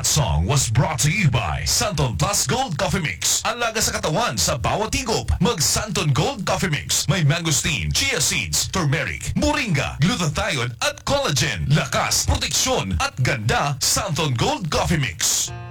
That song was brought to you by Santon Plus Gold Coffee Mix. Ang laga sa katawan sa bawat higop. Mag Santon Gold Coffee Mix. May mangosteen, chia seeds, turmeric, moringa, glutathione at collagen. Lakas, proteksyon at ganda. Santon Gold Coffee Mix.